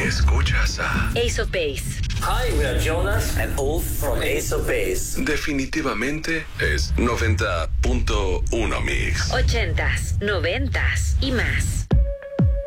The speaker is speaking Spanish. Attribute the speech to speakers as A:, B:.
A: escuchas a
B: Ace of Base.
C: Hi, we are Jonas and Ulf from Ace of Base.
A: Definitivamente es 90.1 Mix.
B: 80s, 90s y más.